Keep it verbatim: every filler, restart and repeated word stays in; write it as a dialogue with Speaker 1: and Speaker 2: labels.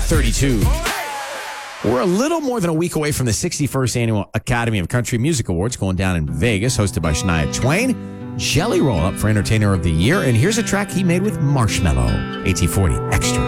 Speaker 1: thirty-two. We're a little more than a week away from the sixty-first Annual Academy of Country Music Awards going down in Vegas, hosted by Shania Twain. Jelly Roll up for Entertainer of the Year, and here's a track he made with Marshmello. A T forty Extra.